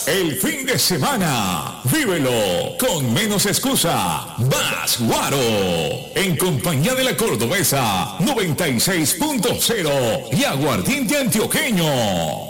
El fin de semana, vívelo con menos excusa, más Guaro, en compañía de la Cordobesa 96.0 y Aguardiente Antioqueño.